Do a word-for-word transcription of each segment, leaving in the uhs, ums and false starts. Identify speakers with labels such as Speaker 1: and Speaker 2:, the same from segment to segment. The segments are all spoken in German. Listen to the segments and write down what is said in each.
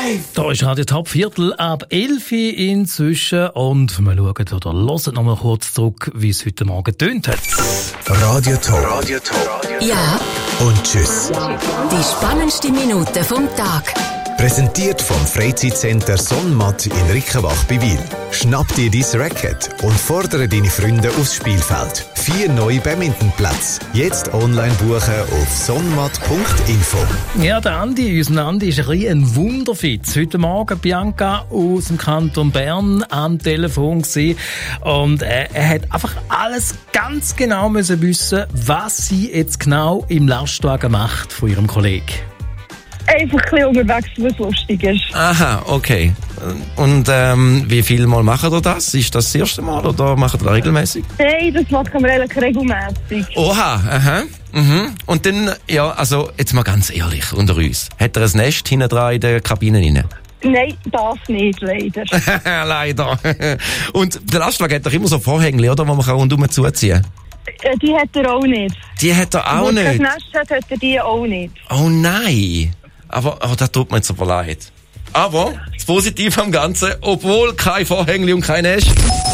Speaker 1: live!
Speaker 2: Da ist Radio Top Viertel ab elf inzwischen und wir schauen oder hören noch mal kurz zurück, wie es heute Morgen getönt hat.
Speaker 3: Radio Top. Radio Top.
Speaker 4: Ja.
Speaker 3: Und tschüss.
Speaker 4: Die spannendste Minute vom Tag.
Speaker 3: Präsentiert vom Freizeitcenter Sonnmatt in Rickenbach bei Wil. Schnapp dir dein Racket und fordere deine Freunde aufs Spielfeld. Vier neue Badmintonplätze. Jetzt online buchen auf sonnmatt punkt info.
Speaker 2: Ja, der Andi, unser Andi ist ein, ein Wunderfitz. Heute Morgen Bianca aus dem Kanton Bern am Telefon gewesen. Und äh, er hat einfach alles ganz genau müssen wissen, was sie jetzt genau im Lastwagen macht von ihrem Kollegen.
Speaker 5: Einfach ein bisschen unterwegs, was lustig ist.
Speaker 6: Aha, okay. Und ähm, wie viel Mal machen ihr das? Ist das das erste Mal oder macht ihr das regelmäßig?
Speaker 5: Nein, das machen wir relativ regelmäßig.
Speaker 6: Oha, aha. Mhm. Und dann, ja, also jetzt mal ganz ehrlich unter uns. Hat er ein Nest hinten dran in der Kabine rein?
Speaker 5: Nein, das nicht, leider.
Speaker 6: Leider. Und der Lastwagen hat doch immer so Vorhänge, oder, wo man rundherum zuziehen kann?
Speaker 5: Die hat er auch nicht.
Speaker 6: Die hat er auch
Speaker 5: Wo
Speaker 6: nicht?
Speaker 5: Wenn er das Nest hat, hat er die auch nicht.
Speaker 6: Oh nein. Aber oh, das tut mir jetzt aber leid. Aber das Positive am Ganzen, obwohl kein Vorhängli und kein Nest.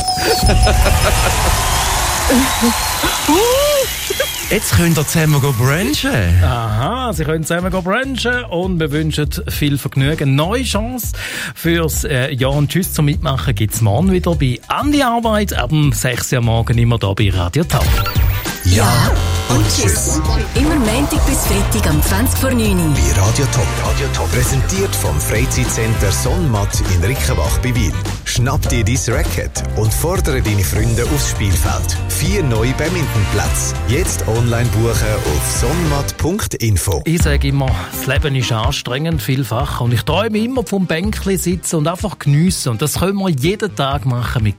Speaker 6: Jetzt könnt ihr zusammen brunchen.
Speaker 2: Aha, sie können zusammen brunchen und wir wünschen viel Vergnügen. Neue Chance fürs äh, Ja und Tschüss zum Mitmachen gibt's morgen wieder bei Andi Arbeit ab um sechs Uhr morgen immer hier bei Radio Top.
Speaker 4: Ja und tschüss. Immer Montag bis Freitag am zwanzig vor neun.
Speaker 3: Bei Radio Top. Radio Top. Präsentiert vom Freizeitcenter Sonnmatt in Rickenbach bei Wil. Schnapp dir dein Racket und fordere deine Freunde aufs Spielfeld. Vier neue Badmintonplätze. Jetzt online buchen auf sonnmatt punkt info.
Speaker 2: Ich sage immer, das Leben ist anstrengend, vielfach. Und ich träume immer vom Bänkli sitzen und einfach geniessen. Und das können wir jeden Tag machen mit